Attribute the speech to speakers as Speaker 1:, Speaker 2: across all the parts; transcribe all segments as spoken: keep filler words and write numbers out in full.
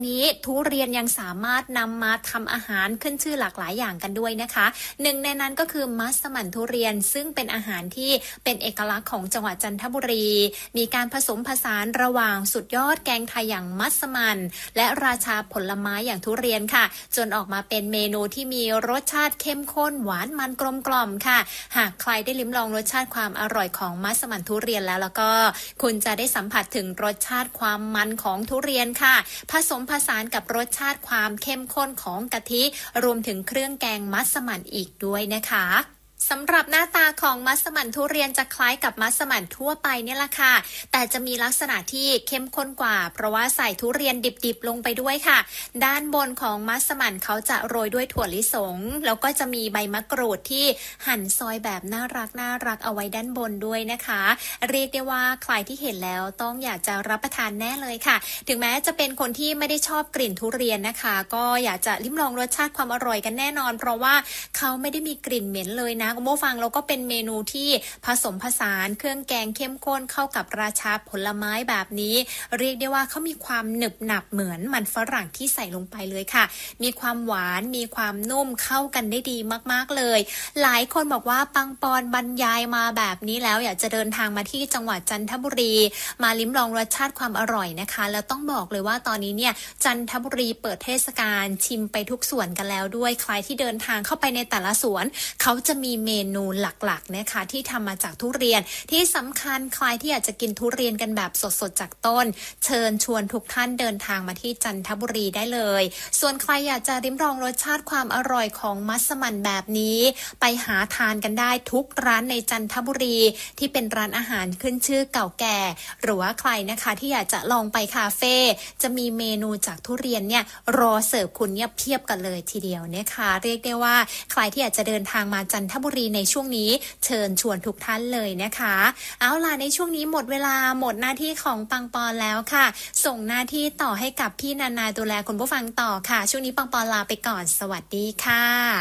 Speaker 1: นี้ทุเรียนยังสามารถนำมาทำอาหารขึ้นชื่อหลากหลายอย่างกันด้วยนะคะหนึ่งในนั้นก็คือมัสมั่นทุเรียนซึ่งเป็นอาหารที่เป็นเอกลักษณ์ของจังหวัดจันทบุรีมีการผสมผสานระหว่างสุดยอดแกงไทยอย่างมัสมั่นและราชาผลไม้อย่างทุเรียนค่ะจนออกมาเป็นเมนูที่มีรสชาติเข้มข้นหวานมันกลมกล่อมค่ะหากใครได้ลิ้มลองรสชาติความอร่อยของมัสมั่นทุเรียนแล้วแล้วก็คุณจะได้สัมผัสถึงรสชาติความมันของทุเรียนค่ะผสมผสานกับรสชาติความเข้มข้นของกะทิรวมถึงเครื่องแกงมัสมั่นอีกด้วยนะคะสำหรับหน้าตาของมัสมั่นทุเรียนจะคล้ายกับมัสมั่นทั่วไปเนี่ยแหละค่ะแต่จะมีลักษณะที่เข้มข้นกว่าเพราะว่าใส่ทุเรียนดิบๆลงไปด้วยค่ะด้านบนของมัสมั่นเขาจะโรยด้วยถั่วลิสงแล้วก็จะมีใบมะกรูดที่หั่นซอยแบบน่ารักน่ารักเอาไว้ด้านบนด้วยนะคะเรียกได้ว่าใครที่เห็นแล้วต้องอยากจะรับประทานแน่เลยค่ะถึงแม้จะเป็นคนที่ไม่ได้ชอบกลิ่นทุเรียนนะคะก็อยากจะลิ้มลองรสชาติความอร่อยกันแน่นอนเพราะว่าเขาไม่ได้มีกลิ่นเหม็นเลยนะคุณผู้ฟังแล้วก็เป็นเมนูที่ผสมผสานเครื่องแกงเข้มข้นเข้ากับราชาผลไม้แบบนี้เรียกได้ว่าเขามีความหนึบหนับเหมือนมันฝรั่งที่ใส่ลงไปเลยค่ะมีความหวานมีความนุ่มเข้ากันได้ดีมากๆเลยหลายคนบอกว่าปังปอนบรรยายมาแบบนี้แล้วอยากจะเดินทางมาที่จังหวัดจันทบุรีมาลิ้มลองรสชาติความอร่อยนะคะแล้วต้องบอกเลยว่าตอนนี้เนี่ยจันทบุรีเปิดเทศกาลชิมไปทุกส่วนกันแล้วด้วยใครที่เดินทางเข้าไปในแต่ละสวนเขาจะมีเมนูหลักๆนะคะที่ทำมาจากทุเรียนที่สำคัญใครที่อยากจะกินทุเรียนกันแบบสดๆจากต้นเชิญชวนทุกท่านเดินทางมาที่จันทบุรีได้เลยส่วนใครอยากจะริมลองรสชาติความอร่อยของมัสมั่นแบบนี้ไปหาทานกันได้ทุกร้านในจันทบุรีที่เป็นร้านอาหารขึ้นชื่อเก่าแก่หรือว่าใครนะคะที่อยากจะลองไปคาเฟ่จะมีเมนูจากทุเรียนเนี่ยรอเสิร์ฟคุณเนี่ยเพียบกันเลยทีเดียวนะคะเรียกได้ว่าใครที่อยากจะเดินทางมาจันทบุรีในช่วงนี้เชิญชวนทุกท่านเลยนะคะเอาล่ะในช่วงนี้หมดเวลาหมดหน้าที่ของปังปอนแล้วค่ะส่งหน้าที่ต่อให้กับพี่นานาดูแลคุณผู้ฟังต่อค่ะช่วงนี้ปังปอนลาไปก่อนสวัสดีค่ะ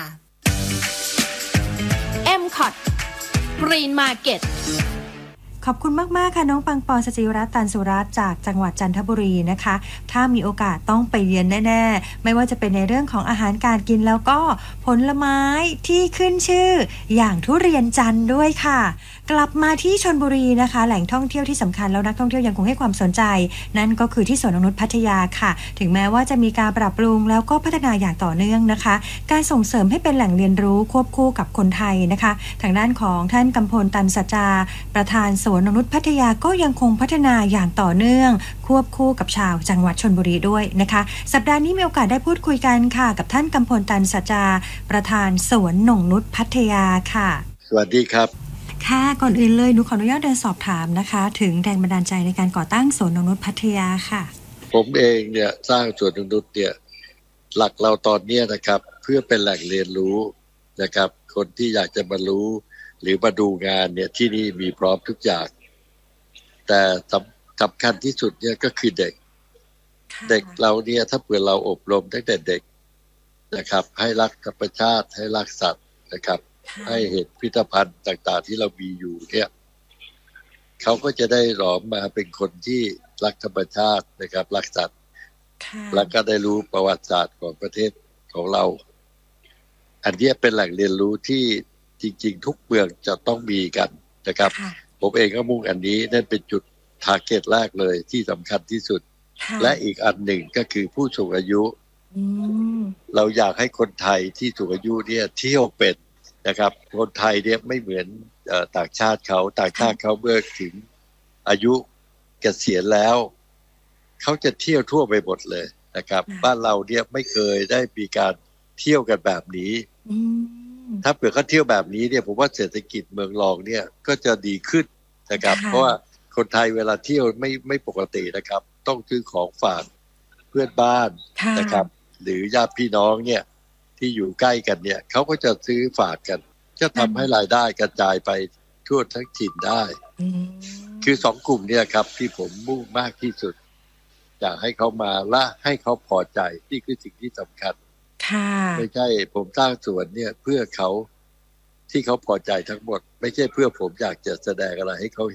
Speaker 2: เอ็ม คอท Green Market
Speaker 3: ขอบคุณมากๆค่ะน้องปังปอน สจิรัตน์ ตันสุรัตน์จากจังหวัดจันทบุรีนะคะถ้ามีโอกาสต้องไปเรียนแน่ๆไม่ว่าจะเป็นในเรื่องของอาหารการกินแล้วก็ผลไม้ที่ขึ้นชื่ออย่างทุเรียนจันทร์ด้วยค่ะกลับมาที่ชลบุรีนะคะแหล่งท่องเที่ยวที่สำคัญแล้วนักท่องเที่ยวยังคงให้ความสนใจนั่นก็คือที่สวนนกนุชพัทยาค่ะถึงแม้ว่าจะมีการปรับปรุงแล้วก็พัฒนาอย่างต่อเนื่องนะคะการส่งเสริมให้เป็นแหล่งเรียนรู้ควบคู่กับคนไทยนะคะทางด้านของท่านกำพลตันสัจจาประธานสวนนกนุชพัทยาก็ยังคงพัฒนาอย่างต่อเนื่องควบคู่กับชาวจังหวัดชลบุรีด้วยนะคะสัปดาห์นี้มีโอกาสได้พูดคุยกันค่ะกับท่านกำพลตันสัจจาประธานสวนนกนุชพัทยาค่ะ
Speaker 4: สวัสดีครับ
Speaker 3: ค่ะก่อนอื่นเลยหนูขออนุญาตเดินสอบถามนะคะถึงแรงบันดาลใจในการก่อตั้งสวนนกนุชพัทยาค่ะ
Speaker 4: ผมเองเนี่ยสร้างสวนนกนุชเนี่ยหลักเราตอนนี้นะครับเพื่อเป็นแหล่งเรียนรู้นะครับคนที่อยากจะมารู้หรือมาดูงานเนี่ยที่นี่มีพร้อมทุกอย่างแต่สำคัญที่สุดเนี่ยก็คือเด็กเด็กเราเนี่ยถ้าเผื่อเราอบรมตั้งแต่เด็กนะครับให้รักธรรมชาติให้รักสัตว์นะครับให้เห็นพิพิธภัณฑ์ต่างๆที่เรามีอยู่เนี่ยเขาก็จะได้หลอมมาเป็นคนที่รักธรรมชาตินะครับรักสัตว์แล้วก็ได้รู้ประวัติศาสตร์ของประเทศของเราอันนี้เป็นแหล่งเรียนรู้ที่จริงๆทุกเมืองจะต้องมีกันนะครับผมเองก็มุ่งอันนี้นั่นเป็นจุดทาร์เก็ตแรกเลยที่สำคัญที่สุดและอีกอันหนึ่งก็คือผู้สูงอายุเราอยากให้คนไทยที่สูงอายุเนี่ยเที่ยวเป็นนะครับคนไทยเนี่ยไม่เหมือนเอ่อต่างชาติเขาต่างชาติเขาเมื่อถึงอายุเกษียณแล้วเขาจะเที่ยวทั่วไปหมดเลยนะครับบ้านเราเนี่ยไม่เคยได้มีการเที่ยวกันแบบนี้ถ้าเผื่อเขาเที่ยวแบบนี้เนี่ยผมว่าเศรษฐกิจเมืองรองเนี่ยก็จะดีขึ้นนะครับเพราะว่าคนไทยเวลาเที่ยวไม่ไม่ปกตินะครับต้องซื้อของฝากเพื่อนบ้านนะครับหรือญาติพี่น้องเนี่ยที่อยู่ใกล้กันเนี่ยเขาก็จะซื้อฝากกันจะทำให้รายได้กระจายไปทั่วทั้งถิ่นได้คือสองกลุ่มเนี่ยครับที่ผมมุ่งมากที่สุดอยากให้เขามาและให้เขาพอใจนี่คือสิ่งที่สำคัญไม่ใช่ผมสร้างสวนเนี่ยเพื่อเขาที่เขาพอใจทั้งหมดไม่ใช่เพื่อผมอยากจะแสดงอะไรให้เขาเห็น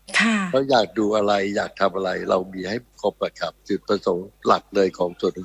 Speaker 4: เขาอยากดูอะไรอยากทำอะไรเรามีให้ครบอะครับจุดประสงค์หลักเลยของสวน